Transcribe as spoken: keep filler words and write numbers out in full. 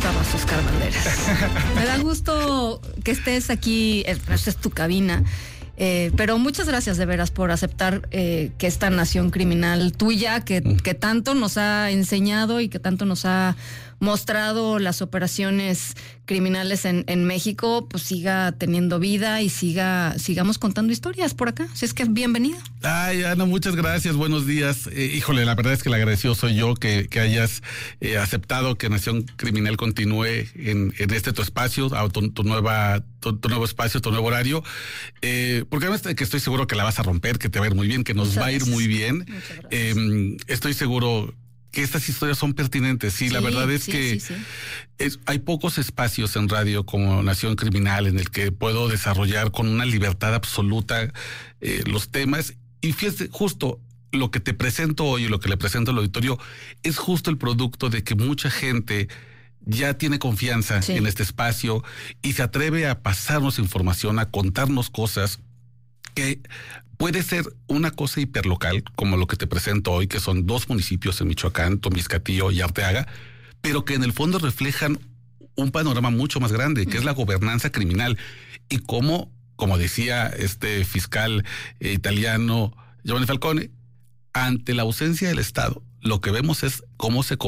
estabas, Oscar Banderas. Me da gusto que estés aquí, esta es tu cabina. Eh, pero muchas gracias de veras por aceptar eh, que esta nación criminal tuya, que, que tanto nos ha enseñado y que tanto nos ha mostrado las operaciones criminales en, en México, pues siga teniendo vida y siga sigamos contando historias por acá. Así es que bienvenido. Ay, Ana, muchas gracias, buenos días. Eh, híjole, la verdad es que el agradecido soy yo que, que hayas eh, aceptado que Nación Criminal continúe en, en este tu espacio, tu, tu nueva tu, tu nuevo espacio, tu nuevo horario, eh, porque además que estoy seguro que la vas a romper, que te va a ir muy bien, que nos muchas va a ir gracias. Muy bien. Eh, estoy seguro que estas historias son pertinentes. Sí, sí la verdad es sí, que sí, sí. Es, hay pocos espacios en radio como Nación Criminal en el que puedo desarrollar con una libertad absoluta eh, los temas. Y fíjate, justo lo que te presento hoy y lo que le presento al auditorio es justo el producto de que mucha gente ya tiene confianza sí. en este espacio y se atreve a pasarnos información, a contarnos cosas que puede ser una cosa hiperlocal, como lo que te presento hoy, que son dos municipios en Michoacán, Tomiscatillo y Arteaga, pero que en el fondo reflejan un panorama mucho más grande, que es la gobernanza criminal. Y cómo, como decía este fiscal eh, italiano Giovanni Falcone, ante la ausencia del Estado, lo que vemos es cómo se